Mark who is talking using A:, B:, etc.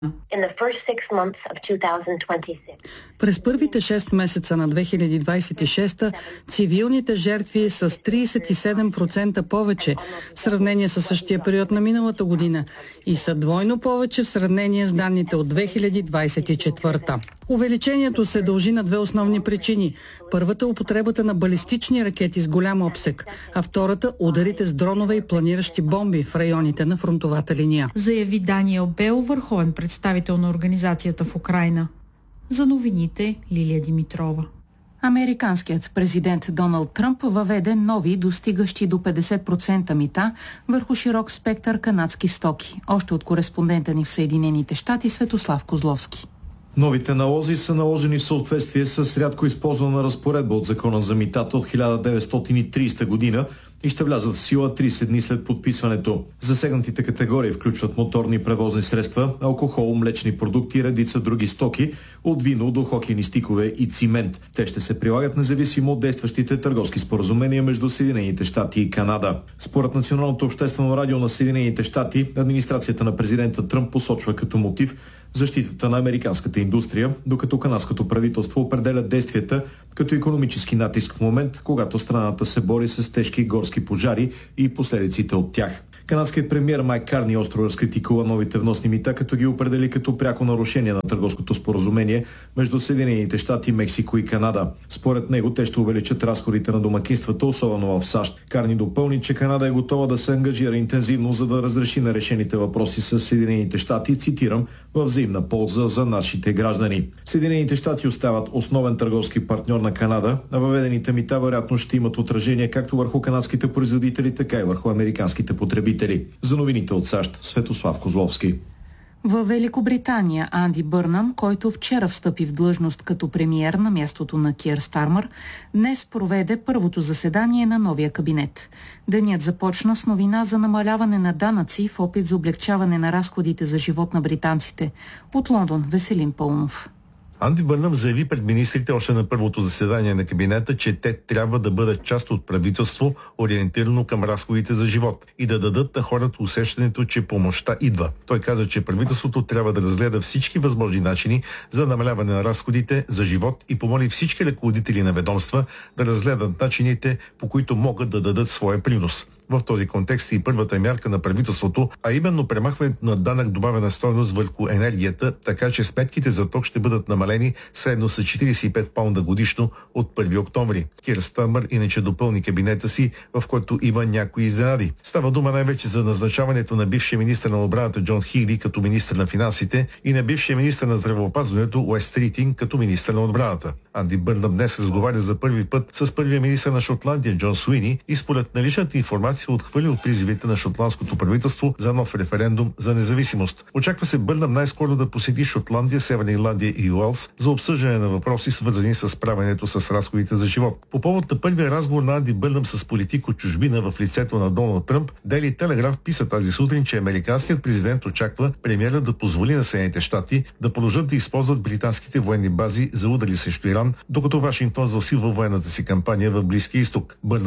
A: През първите 6 месеца на 2026 цивилните жертви с 37% повече в сравнение с същия период на миналата година и са двойно повече в сравнение с данните от 2024. Увеличението се дължи на две основни причини. Първата – употребата на балистични ракети с голям обсег, а втората – ударите с дронове и планиращи бомби в районите на фронтовата линия.
B: Заяви Даниел Бел, върховен представител на организацията в Украйна. За новините Лилия Димитрова.
C: Американският президент Доналд Тръмп въведе нови, достигащи до 50% мита върху широк спектър канадски стоки. Още от кореспондента ни в Съединените щати Светослав Козловски.
D: Новите налози са наложени в съответствие с рядко използвана разпоредба от Закона за митата от 1930 година и ще влязат в сила 30 дни след подписването. Засегнатите категории включват моторни превозни средства, алкохол, млечни продукти и редица други стоки, от вино до хокейни стикове и цимент. Те ще се прилагат независимо от действащите търговски споразумения между Съединените щати и Канада. Според Националното обществено радио на Съединените щати, администрацията на президента Тръмп посочва като мотив защитата на американската индустрия, докато канадското правителство определя действията като икономически натиск в момент, когато страната се бори с тежки горски пожари и последиците от тях. Канадският премиер Майк Карни остро разкритикува новите вносни мита, като ги определи като пряко нарушение на търговското споразумение между Съединените щати, Мексико и Канада. Според него те ще увеличат разходите на домакинствата, особено в САЩ. Карни допълни, че Канада е готова да се ангажира интензивно, за да разреши нерешените въпроси с Съединените щати, цитирам, във взаимна полза за нашите граждани. Съединените щати остават основен търговски партньор на Канада, а въведените мита вероятно ще имат отражение както върху канадските производители, така и върху американските потребители. За новините от САЩ, Светослав Козловски.
C: В Великобритания Анди Бърнам, който вчера встъпи в длъжност като премиер на мястото на Киър Стармър, днес проведе първото заседание на новия кабинет. Денят започна с новина за намаляване на данъци в опит за облегчаване на разходите за живот на британците. От Лондон Веселин Пълнов.
E: Анди Бърнам заяви пред министрите още на първото заседание на кабинета, че те трябва да бъдат част от правителство, ориентирано към разходите за живот и да дадат на хората усещането, че помощта идва. Той каза, че правителството трябва да разгледа всички възможни начини за намаляване на разходите за живот и помоли всички ръководители на ведомства да разгледат начините, по които могат да дадат своя принос. В този контекст и първата мярка на правителството, а именно премахването на данък добавена стойност върху енергията, така че сметките за ток ще бъдат намалени средно с 45 паунда годишно от 1 октомври. Киър Стармър иначе допълни кабинета си, в който има някои изненади. Става дума най-вече за назначаването на бившия министър на отбраната Джон Хигли като министър на финансите и на бившия министър на здравеопазването Уест Ритинг като министър на отбраната. Анди Бърнам днес разговаря за първи път с първия министър на Шотландия Джон Суини и според наличната информация отхвърли от призивите на шотландското правителство за нов референдум за независимост. Очаква се Бърнам най-скоро да посети Шотландия, Северна Ирландия и Уелс за обсъждане на въпроси, свързани с справянето с разходите за живот. По повод на първия разговор на Анди Бърнам с политик от чужбина в лицето на Доналд Тръмп, Дейли Телеграф писа тази сутрин, че американският президент очаква премиера да позволи на Съединените щати да продължат да използват британските военни бази за удари срещу Иран, докато Вашингтон засилва военната си кампания в Близкия изток.